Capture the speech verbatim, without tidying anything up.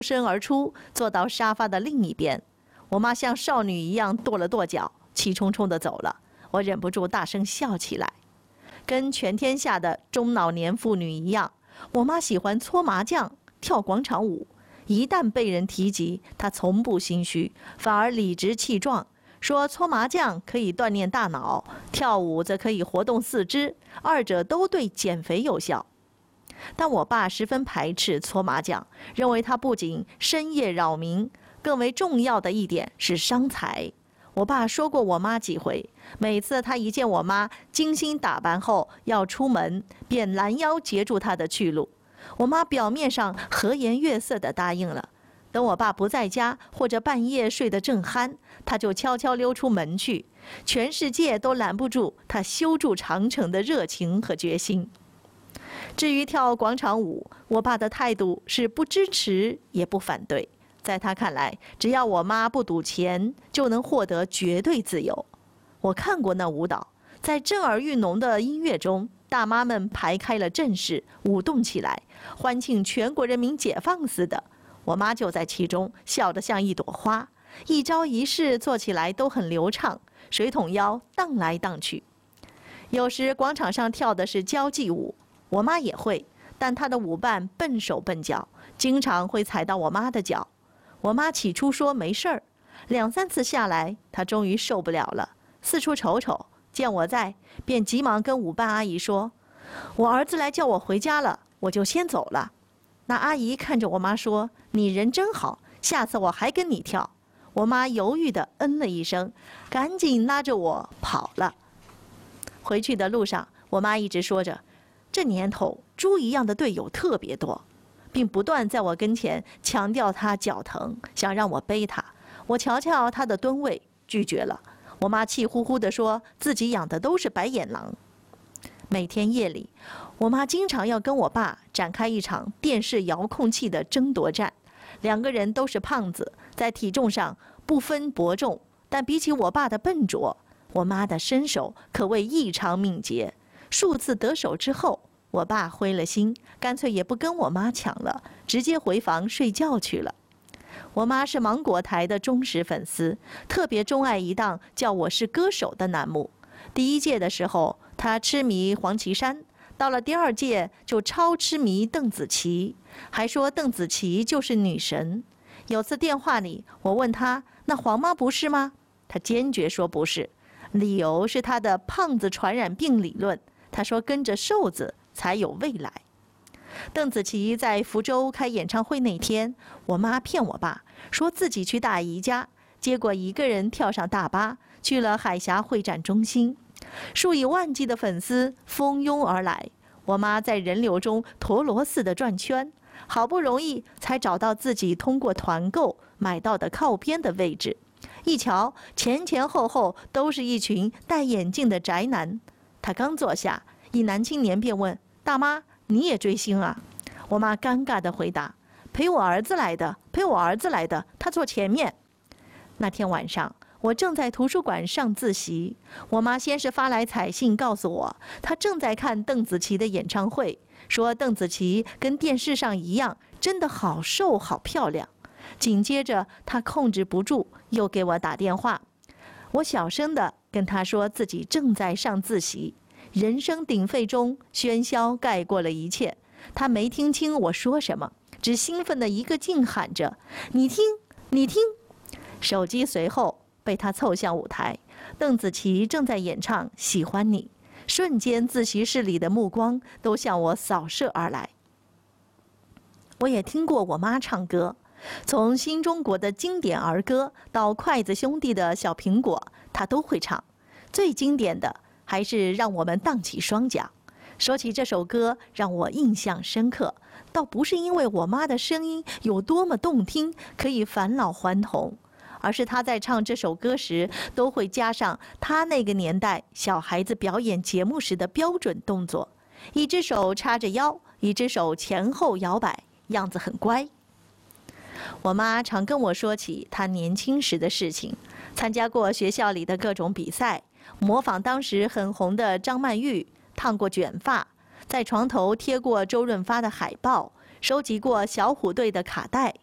身而出，坐到沙发的另一边。我妈像少女一样跺了跺脚，气冲冲地走了。我忍不住大声笑起来。跟全天下的中老年妇女一样，我妈喜欢搓麻将、跳广场舞。一旦被人提及，她从不心虚，反而理直气壮，说搓麻将可以锻炼大脑，跳舞则可以活动四肢，二者都对减肥有效。但我爸十分排斥搓麻将，认为它不仅深夜扰民，更为重要的一点是伤财。我爸说过我妈几回，每次他一见我妈精心打扮后要出门，便拦腰截住她的去路。我妈表面上和颜悦色地答应了，等我爸不在家或者半夜睡得正酣，她就悄悄溜出门去，全世界都拦不住她修筑长城的热情和决心。至于跳广场舞，我爸的态度是不支持也不反对。在他看来，只要我妈不赌钱，就能获得绝对自由。我看过那舞蹈，在震耳欲聋的音乐中，大妈们排开了阵势，舞动起来，欢庆全国人民解放似的。我妈就在其中，笑得像一朵花，一招一式做起来都很流畅，水桶腰荡来荡去。有时广场上跳的是交际舞，我妈也会，但她的舞伴笨手笨脚，经常会踩到我妈的脚。我妈起初说没事儿，两三次下来，她终于受不了了，四处瞅瞅，见我在，便急忙跟舞伴阿姨说：“我儿子来叫我回家了，我就先走了。”那阿姨看着我妈说：“你人真好，下次我还跟你跳。”我妈犹豫地嗯了一声，赶紧拉着我跑了。回去的路上，我妈一直说着：“这年头，猪一样的队友特别多。”并不断在我跟前强调他脚疼，想让我背他。我瞧瞧他的吨位，拒绝了。我妈气呼呼地说自己养的都是白眼狼。每天夜里，我妈经常要跟我爸展开一场电视遥控器的争夺战。两个人都是胖子，在体重上不分伯仲，但比起我爸的笨拙，我妈的身手可谓异常敏捷。数次得手之后，我爸灰了心，干脆也不跟我妈抢了，直接回房睡觉去了。我妈是芒果台的忠实粉丝，特别钟爱一档叫《我是歌手》的栏目。第一届的时候，她痴迷黄绮珊，到了第二届就超痴迷邓紫棋，还说邓紫棋就是女神。有次电话里，我问她：“那黄妈不是吗？”她坚决说不是，理由是她的胖子传染病理论。她说跟着瘦子才有未来。邓紫棋在福州开演唱会那天，我妈骗我爸说自己去大姨家，结果一个人跳上大巴去了海峡会展中心，数以万计的粉丝蜂拥而来。我妈在人流中陀螺似的转圈，好不容易才找到自己通过团购买到的靠边的位置。一瞧，前前后后都是一群戴眼镜的宅男。她刚坐下，一男青年便问：“大妈，你也追星啊？”我妈尴尬地回答：“陪我儿子来的，陪我儿子来的，他坐前面。”那天晚上，我正在图书馆上自习，我妈先是发来彩信告诉我，她正在看邓紫棋的演唱会，说邓紫棋跟电视上一样，真的好瘦好漂亮。紧接着，她控制不住，又给我打电话。我小声地跟她说自己正在上自习。人声鼎沸中，喧嚣盖过了一切。他没听清我说什么，只兴奋地一个劲喊着：“你听，你听！”手机随后被他凑向舞台，邓紫棋正在演唱《喜欢你》，瞬间自习室里的目光都向我扫射而来。我也听过我妈唱歌，从新中国的经典儿歌到筷子兄弟的小苹果，她都会唱。最经典的还是让我们荡起双桨。说起这首歌，让我印象深刻，倒不是因为我妈的声音有多么动听，可以返老还童，而是她在唱这首歌时，都会加上她那个年代小孩子表演节目时的标准动作，一只手叉着腰，一只手前后摇摆，样子很乖。我妈常跟我说起她年轻时的事情，参加过学校里的各种比赛，模仿当时很红的张曼玉，烫过卷发，在床头贴过周润发的海报，收集过小虎队的卡带。